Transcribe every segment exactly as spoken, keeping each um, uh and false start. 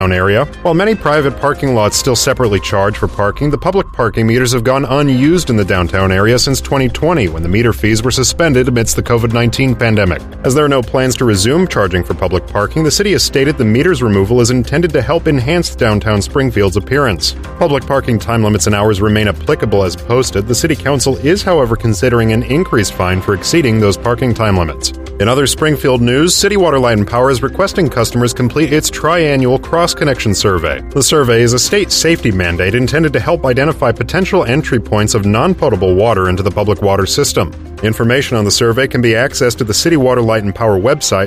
area. While many private parking lots still separately charge for parking, the public parking meters have gone unused in the downtown area since twenty twenty, when the meter fees were suspended amidst the covid nineteen pandemic. As there are no plans to resume charging for public parking, the city has stated the meters removal is intended to help enhance downtown Springfield's appearance. Public parking time limits and hours remain applicable as posted. The City Council is, however, considering an increased fine for exceeding those parking time limits. In other Springfield news, City Water, Light and Power is requesting customers complete its tri-annual cross-connection survey. The survey is a state safety mandate intended to help identify potential entry points of non-potable water into the public water system. Information on the survey can be accessed at the City Water, Light and Power website,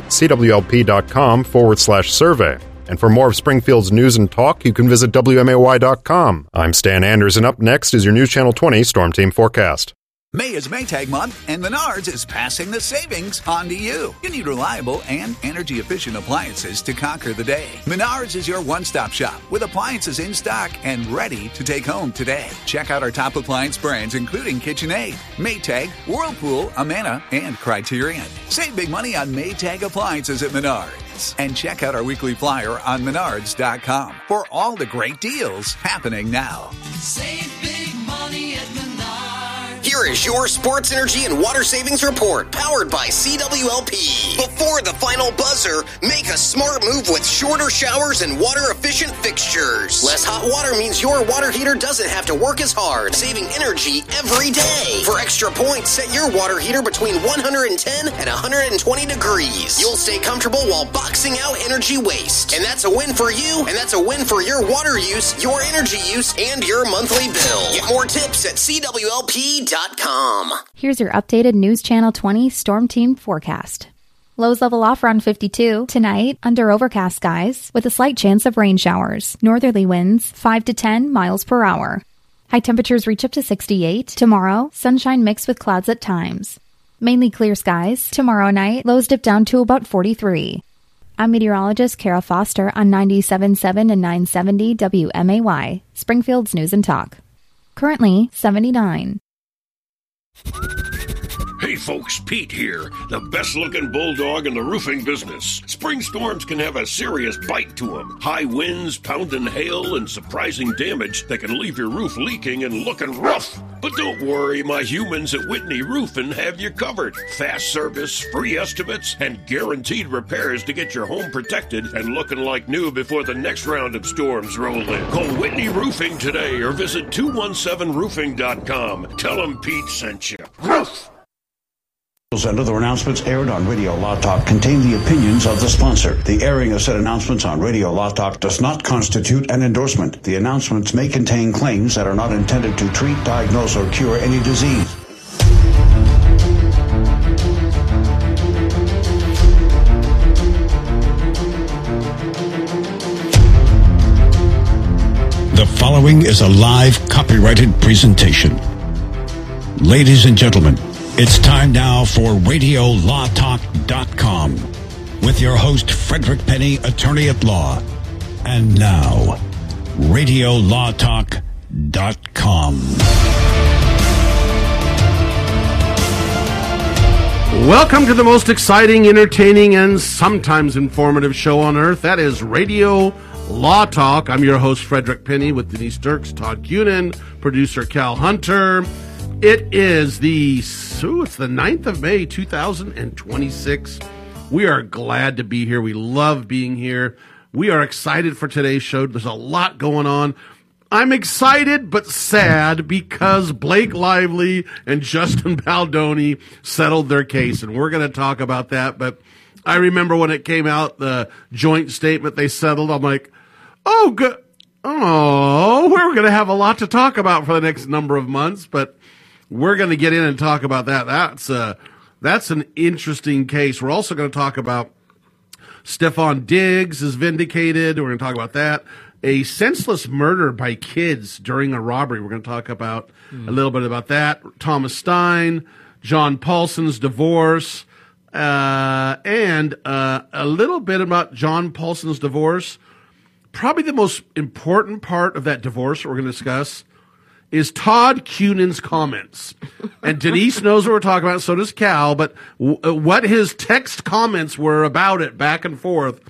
cwlp.com forward slash survey. And for more of Springfield's news and talk, you can visit W M A Y dot com. I'm Stan Anders, and up next is your News Channel twenty Storm Team forecast. May is Maytag month, and Menards is passing the savings on to you. You need reliable and energy-efficient appliances to conquer the day. Menards is your one-stop shop with appliances in stock and ready to take home today. Check out our top appliance brands, including KitchenAid, Maytag, Whirlpool, Amana, and Criterion. Save big money on Maytag appliances at Menards. And check out our weekly flyer on menards dot com for all the great deals happening now. Save big money at Menards. Here is your Sports Energy and Water Savings Report, powered by C W L P. Before the final buzzer, make a smart move with shorter showers and water-efficient fixtures. Less hot water means your water heater doesn't have to work as hard, saving energy every day. For extra points, set your water heater between one hundred ten and one hundred twenty degrees. You'll stay comfortable while boxing out energy waste. And that's a win for you, and that's a win for your water use, your energy use, and your monthly bill. Get more tips at C W L P dot com. Here's your updated News Channel twenty Storm Team forecast. Lows level off around fifty-two. Tonight, under overcast skies, with a slight chance of rain showers. Northerly winds, five to ten miles per hour. High temperatures reach up to sixty-eight. Tomorrow, sunshine mixed with clouds at times. Mainly clear skies. Tomorrow night, lows dip down to about forty-three. I'm meteorologist Kara Foster on ninety-seven point seven and nine seventy W M A Y, Springfield's News and Talk. Currently, seventy-nine. Hey folks, Pete here, the best-looking bulldog in the roofing business. Spring storms can have a serious bite to them. High winds, pounding hail, and surprising damage that can leave your roof leaking and looking rough. But don't worry, my humans at Whitney Roofing have you covered. Fast service, free estimates, and guaranteed repairs to get your home protected and looking like new before the next round of storms roll in. Call Whitney Roofing today or visit two one seven roofing dot com. Tell them Pete sent you. Roof! And other announcements aired on Radio Law Talk contain the opinions of the sponsor. The airing of said announcements on Radio Law Talk does not constitute an endorsement. The announcements may contain claims that are not intended to treat, diagnose, or cure any disease. The following is a live copyrighted presentation. Ladies and gentlemen, it's time now for radio law talk dot com with your host, Frederick Penny, attorney at law. And now, radio law talk dot com. Welcome to the most exciting, entertaining, and sometimes informative show on earth. That is Radio Law Talk. I'm your host, Frederick Penny, with Denise Dirks, Todd Cunin, producer Cal Hunter. It is the, ooh, it's the ninth of May, two thousand twenty-six. We are glad to be here. We love being here. We are excited for today's show. There's a lot going on. I'm excited but sad because Blake Lively and Justin Baldoni settled their case, and we're going to talk about that. But I remember when it came out, the joint statement they settled, I'm like, oh, good. Oh, we're going to have a lot to talk about for the next number of months, but we're going to get in and talk about that. That's uh, that's an interesting case. We're also going to talk about Stefan Diggs is vindicated. We're going to talk about that. A senseless murder by kids during a robbery. We're going to talk about mm. a little bit about that. Thomas Stein, John Paulson's divorce, uh, and uh, a little bit about John Paulson's divorce. Probably the most important part of that divorce we're going to discuss is Todd Cunin's comments. And Denise knows what we're talking about, so does Cal, but w- what his text comments were about it back and forth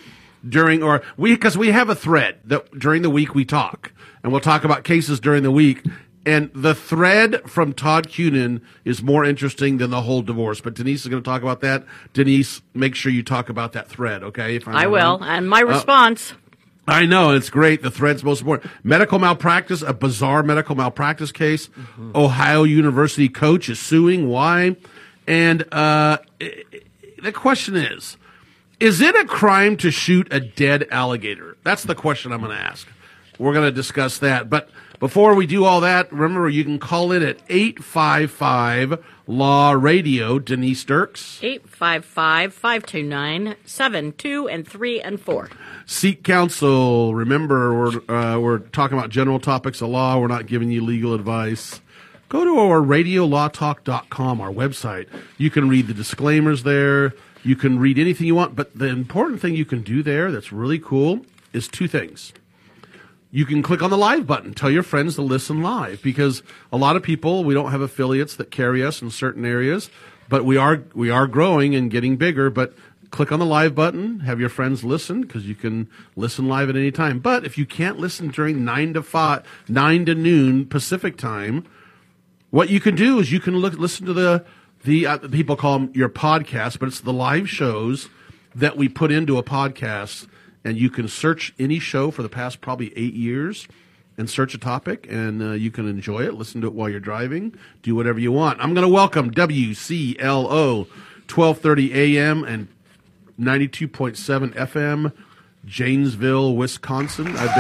during, or we, because we have a thread that during the week we talk, and we'll talk about cases during the week. And the thread from Todd Cunin is more interesting than the whole divorce. But Denise is going to talk about that. Denise, make sure you talk about that thread, okay? If I will. And my response. Uh, I know, it's great. The thread's most important. Medical malpractice, a bizarre medical malpractice case. Mm-hmm. Ohio University coach is suing. Why? And uh, the question is, is it a crime to shoot a dead alligator? That's the question I'm going to ask. We're going to discuss that. But before we do all that, remember, you can call it at eight five five Law Radio. Denise Dirks. eight five five, five two nine, seven two and three and four. Seek counsel. Remember, we're, uh, we're talking about general topics of law. We're not giving you legal advice. Go to our radio law talk dot com, our website. You can read the disclaimers there. You can read anything you want. But the important thing you can do there that's really cool is two things. You can click on the live button. Tell your friends to listen live, because a lot of people, we don't have affiliates that carry us in certain areas, but we are we are growing and getting bigger. But click on the live button. Have your friends listen, because you can listen live at any time. But if you can't listen during nine to five, nine to noon Pacific time, what you can do is you can look, listen to the the uh, people call them your podcast, but it's the live shows that we put into a podcast. And you can search any show for the past probably eight years and search a topic, and uh, you can enjoy it, listen to it while you're driving, do whatever you want. I'm going to welcome W C L O, twelve thirty A M and ninety-two point seven F M, Janesville, Wisconsin. I've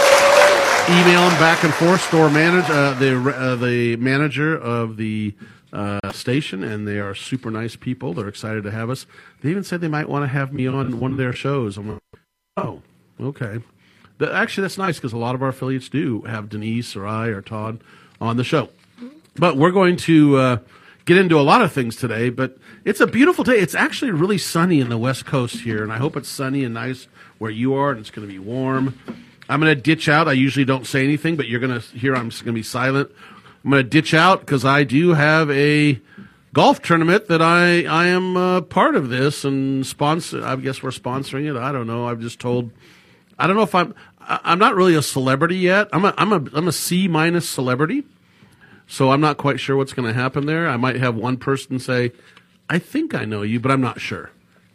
been emailing back and forth, store manager, uh, the, uh, the manager of the uh, station, and they are super nice people. They're excited to have us. They even said they might want to have me on one of their shows. I'm like, oh, okay. The, actually, that's nice, because a lot of our affiliates do have Denise or I or Todd on the show. But we're going to uh, get into a lot of things today. But it's a beautiful day. It's actually really sunny in the West Coast here, and I hope it's sunny and nice where you are, and it's going to be warm. I'm going to ditch out. I usually don't say anything, but you're going to hear I'm just going to be silent. I'm going to ditch out because I do have a golf tournament that I, I am uh, part of this and sponsor. I guess we're sponsoring it. I don't know. I've just told. I don't know if I'm. I'm not really a celebrity yet. I'm a. I'm a. I'm a C minus celebrity. So I'm not quite sure what's going to happen there. I might have one person say, "I think I know you," but I'm not sure.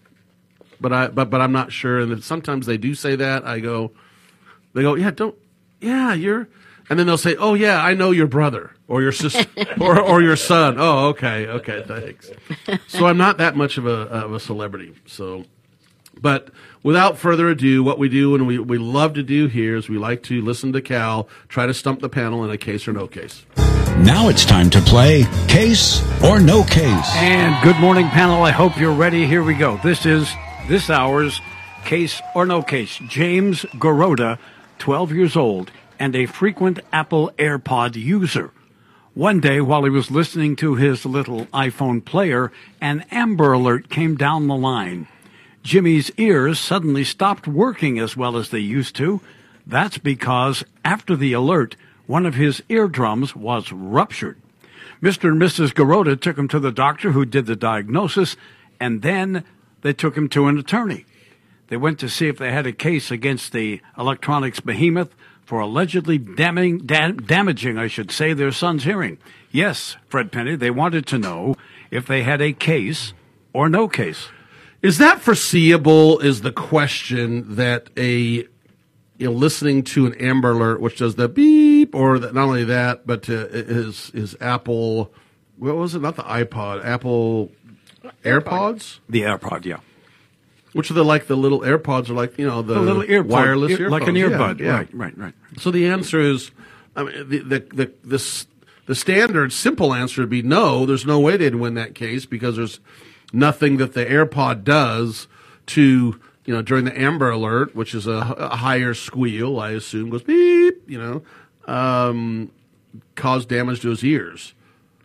But I. But but I'm not sure. And sometimes they do say that. I go. They go. Yeah. Don't. Yeah. You're. And then they'll say, "Oh yeah, I know your brother or your sister or or your son." Oh, okay, okay, thanks. So I'm not that much of a of a celebrity. So, but without further ado, what we do and we we love to do here is we like to listen to Cal try to stump the panel in a case or no case. Now it's time to play Case or No Case. And good morning, panel. I hope you're ready. Here we go. This is this hour's Case or No Case. James Garotta, twelve years old, and a frequent Apple AirPod user. One day, while he was listening to his little iPhone player, an Amber Alert came down the line. Jimmy's ears suddenly stopped working as well as they used to. That's because, after the alert, one of his eardrums was ruptured. Mister and Missus Garotta took him to the doctor who did the diagnosis, and then they took him to an attorney. They went to see if they had a case against the electronics behemoth for allegedly damaging, dam- damaging, I should say, their son's hearing. Yes, Fred Penny, they wanted to know if they had a case or no case. Is that foreseeable is the question that a, you know, listening to an Amber Alert, which does the beep, or the, not only that, but uh, his, his Apple, what was it, not the iPod, Apple AirPods? The AirPod, yeah. Which are the, like the little AirPods are like, you know, the, the little earpod, wireless ear, earphones. like an earbud. Yeah, yeah. Right, right, right. So the answer is, I mean, the, the, the, the, the standard simple answer would be no, there's no way they'd win that case because there's nothing that the AirPod does to, you know, during the Amber Alert, which is a, a higher squeal, I assume, goes beep, you know, um, cause damage to his ears.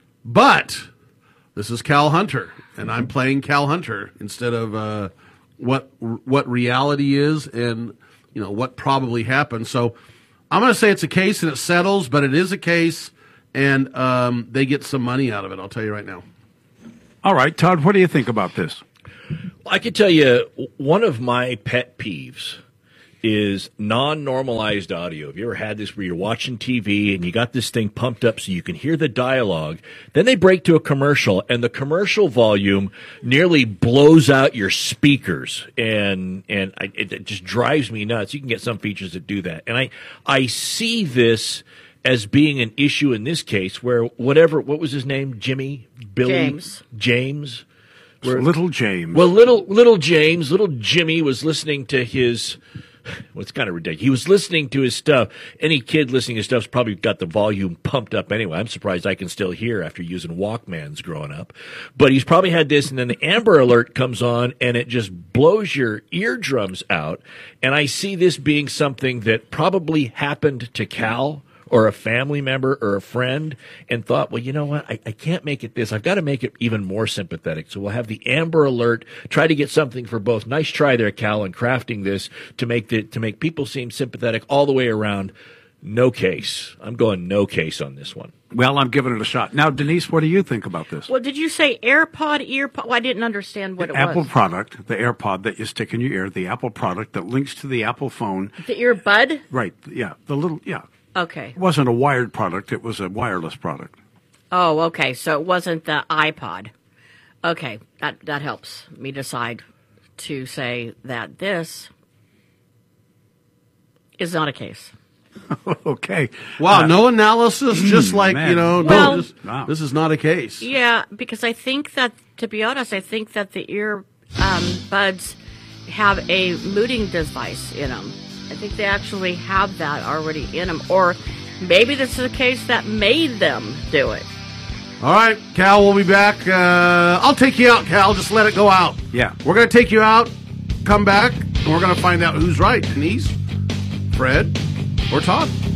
But this is Cal Hunter, and I'm playing Cal Hunter instead of, uh, what what reality is and, you know, what probably happened. So I'm going to say it's a case and it settles, but it is a case, and um, they get some money out of it, I'll tell you right now. All right, Todd, what do you think about this? I could tell you one of my pet peeves is non-normalized audio. Have you ever had this where you're watching T V and you got this thing pumped up so you can hear the dialogue? Then they break to a commercial, and the commercial volume nearly blows out your speakers, and and I, it, it just drives me nuts. You can get some features that do that, and I I see this as being an issue in this case where whatever, what was his name? Jimmy? Billy? James. James? Where, little James. Well, little little James, little Jimmy was listening to his. Well, it's kind of ridiculous. He was listening to his stuff. Any kid listening to stuff's probably got the volume pumped up anyway. I'm surprised I can still hear after using Walkmans growing up. But he's probably had this, and then the Amber Alert comes on, and it just blows your eardrums out. And I see this being something that probably happened to Cal or a family member or a friend and thought, well, you know what, I, I can't make it this. I've got to make it even more sympathetic. So we'll have the Amber Alert, try to get something for both. Nice try there, Cal, in crafting this to make the, to make people seem sympathetic all the way around. No case. I'm going no case on this one. Well, I'm giving it a shot. Now, Denise, what do you think about this? Well, did you say AirPod, EarPod? Well, I didn't understand what the it Apple was. product, the AirPod that you stick in your ear, the Apple product that links to the Apple phone. The earbud? Right, yeah. The little, yeah. Okay. It wasn't a wired product. It was a wireless product. Oh, okay. So it wasn't the iPod. Okay. That that helps me decide to say that this is not a case. Okay. Wow, Uh, no analysis, just like, man. you know, Well- no, this, Wow. this is not a case. Yeah, because I think that, to be honest, I think that the ear um, buds have a muting device in them. I think they actually have that already in them. Or maybe this is a case that made them do it. All right, Cal, we'll be back. Uh, I'll take you out, Cal. Just let it go out. Yeah. We're going to take you out, come back, and we're going to find out who's right. Denise, Fred, or Todd.